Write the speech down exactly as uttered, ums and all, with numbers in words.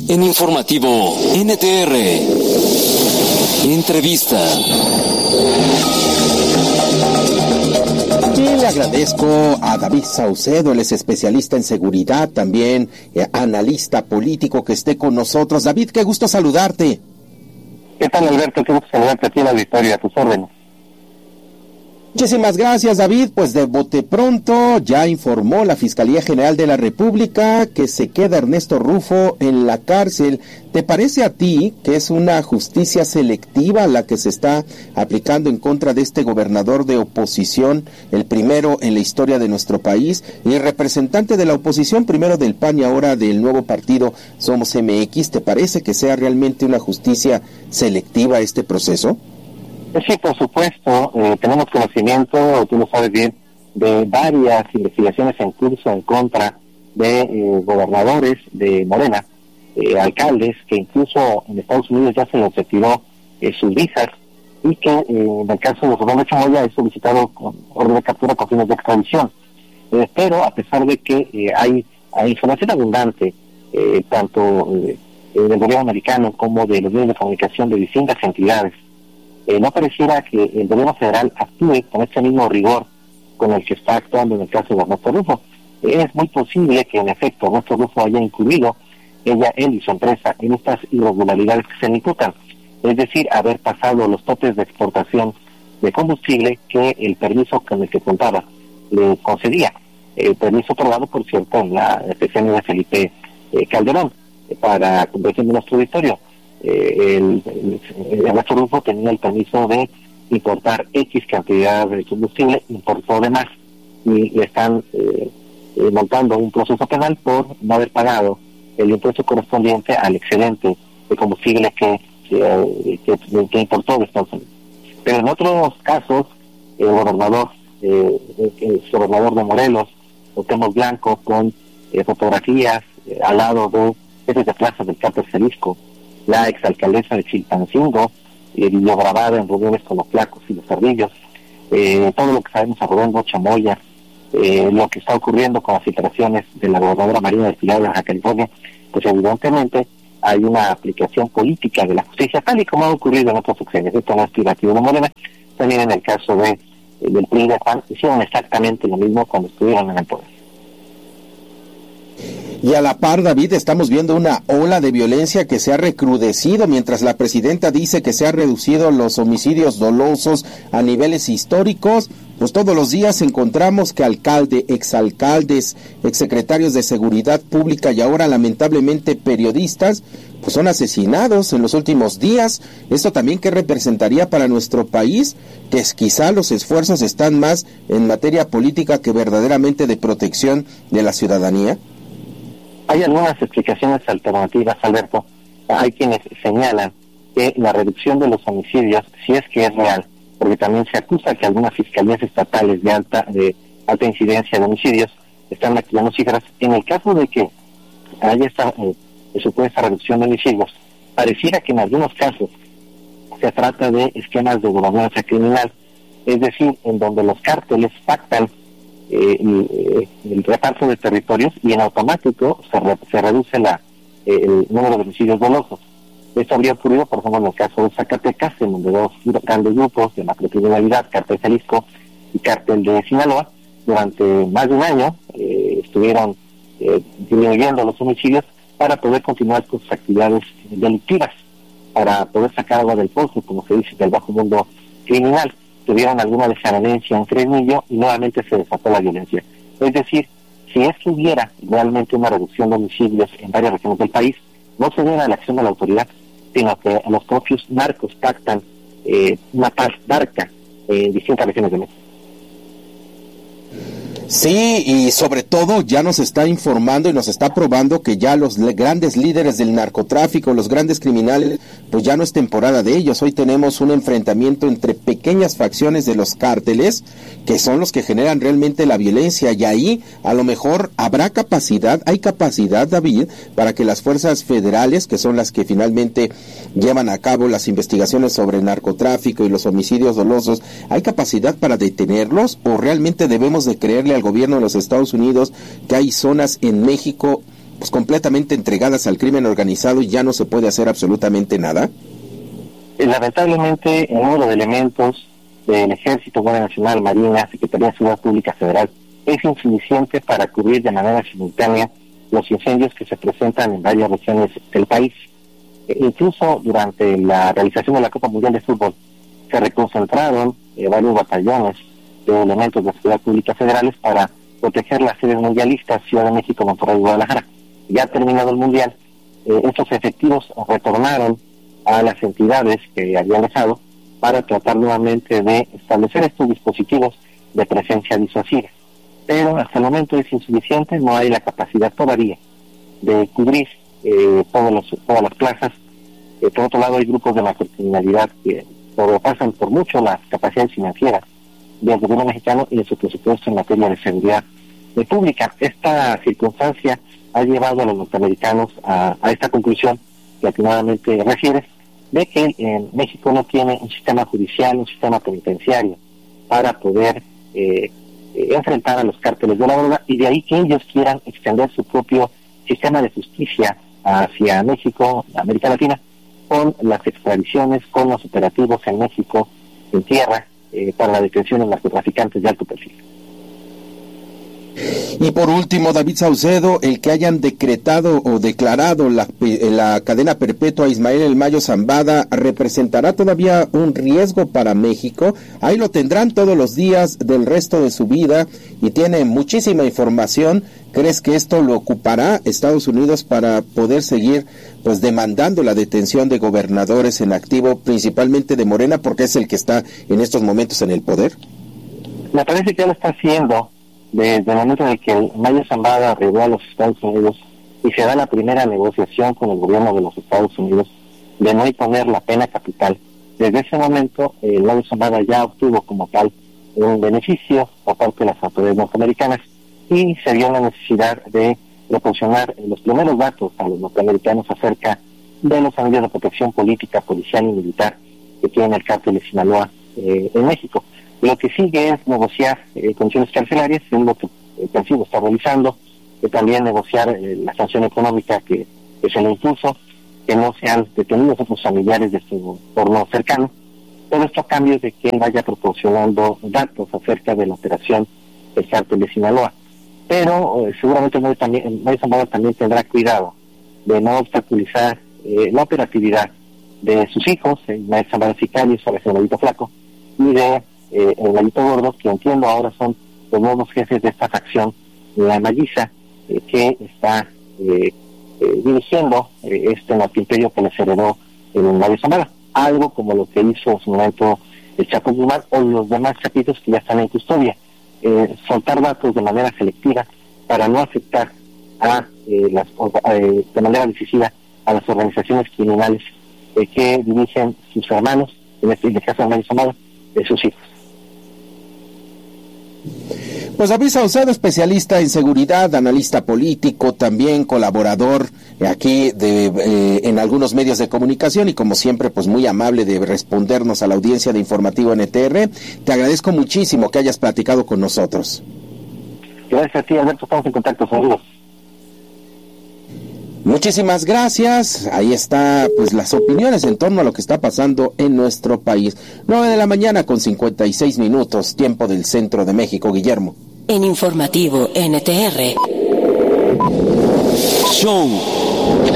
En Informativo N T R, entrevista. Y le agradezco a David Saucedo, él es especialista en seguridad, también eh, analista político, que esté con nosotros. David, qué gusto saludarte. ¿Qué tal, Alberto? Qué gusto saludarte a ti en la Victoria, a tus órdenes. Muchísimas gracias, David. Pues de bote pronto ya informó la Fiscalía General de la República que se queda Ernesto Rufo en la cárcel. ¿Te parece a ti que es una justicia selectiva la que se está aplicando en contra de este gobernador de oposición, el primero en la historia de nuestro país, y el representante de la oposición, primero del P A N y ahora del nuevo partido Somos M X? ¿Te parece que sea realmente una justicia selectiva este proceso? Sí, por supuesto, eh, tenemos conocimiento, tú lo sabes bien, de varias investigaciones en curso en contra de eh, gobernadores de Morena, eh, alcaldes, que incluso en Estados Unidos ya se les retiró eh, sus visas, y que eh, en el caso de Rodolfo Chamoya es solicitado con orden de captura con fines de extradición. Eh, pero a pesar de que eh, hay, hay información abundante, eh, tanto eh, del gobierno americano como de los medios de comunicación de distintas entidades, Eh, no pareciera que el gobierno federal actúe con este mismo rigor con el que está actuando en el caso de Ernesto Rufo. Eh, es muy posible que en efecto Ernesto Rufo haya incluido, ella, él y su empresa, en estas irregularidades que se le imputan, es decir, haber pasado los topes de exportación de combustible que el permiso con el que contaba le concedía. El permiso otorgado, por cierto, en la sesión de Felipe eh, Calderón, eh, para conversión de nuestro auditorio. Eh, el, el, el Ernesto Rufo tenía el permiso de importar X cantidad de combustible, importó de más, y le están eh, eh, montando un proceso penal por no haber pagado el impuesto correspondiente al excedente de combustible que, que, que, que importó de Estados Unidos. Pero en otros casos, el gobernador, eh, el gobernador de Morelos, Cuauhtémoc Blanco, con eh, fotografías eh, al lado de jefes de plaza del Cártel Jalisco, la exalcaldesa de Chilpancingo, eh, videograbada en reuniones con los flacos y los ardillos, eh, todo lo que sabemos a Rodolfo Chamoya, eh, lo que está ocurriendo con las filtraciones de la gobernadora Marina del Pilar de Baja California, pues evidentemente hay una aplicación política de la justicia, tal y como ha ocurrido en otros sexenios. Esto no es privativo de Morena, también en el caso de, eh, del P R I de Juan, hicieron exactamente lo mismo cuando estuvieron en el poder. Y a la par, David, estamos viendo una ola de violencia que se ha recrudecido, mientras la presidenta dice que se han reducido los homicidios dolosos a niveles históricos. Pues todos los días encontramos que alcalde, exalcaldes, exsecretarios de seguridad pública y ahora lamentablemente periodistas, pues son asesinados en los últimos días. ¿Esto también qué representaría para nuestro país? Que es, quizá los esfuerzos están más en materia política que verdaderamente de protección de la ciudadanía. Hay algunas explicaciones alternativas, Alberto. Hay quienes señalan que la reducción de los homicidios, si es que es real, porque también se acusa que algunas fiscalías estatales de alta de alta incidencia de homicidios están activando cifras. En el caso de que haya esta eh, supuesta reducción de homicidios, pareciera que en algunos casos se trata de esquemas de gobernanza criminal, es decir, en donde los cárteles pactan Eh, el, el reparto de territorios y en automático se, re, se reduce la, eh, el número de homicidios dolosos. Esto habría ocurrido, por ejemplo, en el caso de Zacatecas, en donde dos grandes grupos de macrocriminalidad, Cártel Jalisco y Cártel de Sinaloa, durante más de un año eh, estuvieron eh, disminuyendo los homicidios para poder continuar con sus actividades delictivas, para poder sacar agua del pozo, como se dice, del bajo mundo criminal. Tuvieron alguna desavenencia entre ellos y nuevamente se desató la violencia. Es decir, si es que hubiera realmente una reducción de homicidios en varias regiones del país, no se debe a la acción de la autoridad, sino que los propios narcos pactan eh, una paz darca en distintas regiones de México. Sí, y sobre todo ya nos está informando y nos está probando que ya los le- grandes líderes del narcotráfico, los grandes criminales, pues ya no es temporada de ellos. Hoy tenemos un enfrentamiento entre pequeñas facciones de los cárteles, que son los que generan realmente la violencia, y ahí a lo mejor habrá capacidad, hay capacidad, David, para que las fuerzas federales, que son las que finalmente llevan a cabo las investigaciones sobre el narcotráfico y los homicidios dolosos, ¿hay capacidad para detenerlos, o realmente debemos de creerle al gobierno de los Estados Unidos que hay zonas en México pues completamente entregadas al crimen organizado y ya no se puede hacer absolutamente nada? Lamentablemente el número de elementos del Ejército, Guardia Nacional, Marina, Secretaría de Seguridad Pública Federal es insuficiente para cubrir de manera simultánea los incendios que se presentan en varias regiones del país. E incluso durante la realización de la Copa Mundial de Fútbol se reconcentraron eh, varios batallones de elementos de seguridad pública federales para proteger las sedes mundialistas Ciudad de México, Monterrey y Guadalajara. Ya terminado el Mundial, eh, estos efectivos retornaron a las entidades que habían dejado para tratar nuevamente de establecer estos dispositivos de presencia disuasiva. Pero hasta el momento es insuficiente, no hay la capacidad todavía de cubrir eh, todos los, todas las plazas. Eh, por otro lado, hay grupos de macrocriminalidad que sobrepasan por mucho las capacidades financieras del gobierno mexicano y de su presupuesto en materia de seguridad de pública. Esta circunstancia ha llevado a los norteamericanos a, a esta conclusión que atinadamente refieres, de que en México no tiene un sistema judicial, un sistema penitenciario para poder eh, eh, enfrentar a los cárteles de la droga, y de ahí que ellos quieran extender su propio sistema de justicia hacia México, América Latina, con las extradiciones, con los operativos en México, en tierra, eh, para la detención de narcotraficantes de alto perfil. Y por último, David Saucedo, el que hayan decretado o declarado la, la cadena perpetua a Ismael El Mayo Zambada, ¿representará todavía un riesgo para México? Ahí lo tendrán todos los días del resto de su vida y tiene muchísima información. ¿Crees que esto lo ocupará Estados Unidos para poder seguir pues demandando la detención de gobernadores en activo, principalmente de Morena, porque es el que está en estos momentos en el poder? Me parece que ya lo está haciendo. Desde el momento en el que el Mayo Zambada arribó a los Estados Unidos y se da la primera negociación con el gobierno de los Estados Unidos de no imponer la pena capital, desde ese momento el Mayo Zambada ya obtuvo como tal un beneficio por parte de las autoridades norteamericanas y se vio la necesidad de proporcionar los primeros datos a los norteamericanos acerca de los anillos de protección política, policial y militar que tiene el cártel de Sinaloa eh, en México. Lo que sigue es negociar eh, condiciones carcelarias, es lo que el Pensivo está realizando, y también negociar eh, la sanción económica que, que se le impuso, que no sean detenidos otros familiares de su entorno cercano. Todo esto a cambio de que él vaya proporcionando datos acerca de la operación del cártel de Sinaloa. Pero eh, seguramente Mayo también, Mayo Zambada también tendrá cuidado de no obstaculizar eh, la operatividad de sus hijos, el Mayo Zambada Sicario, sobre el Lalito Flaco, y de Eh, el Lalito Gordo, que entiendo ahora son los nuevos jefes de esta facción, la Malliza, eh, que está eh, eh, dirigiendo eh, este narcoimperio que les heredó el Mayo Zambada, algo como lo que hizo en su momento el Chapo Guzmán o los demás chapitos que ya están en custodia, eh, soltar datos de manera selectiva para no afectar a eh, las eh, de manera decisiva a las organizaciones criminales eh, que dirigen sus hermanos, en este caso el Mayo Zambada, de sus hijos. Pues David Saucedo, especialista en seguridad, analista político, también colaborador aquí de, eh, en algunos medios de comunicación y como siempre pues muy amable de respondernos a la audiencia de Informativo N T R. Te agradezco muchísimo que hayas platicado con nosotros. Gracias a ti, Alberto, estamos en contacto, saludos. Muchísimas gracias. Ahí está pues las opiniones en torno a lo que está pasando en nuestro país. nueve de la mañana con cincuenta y seis minutos, tiempo del centro de México. Guillermo. En Informativo N T R. Show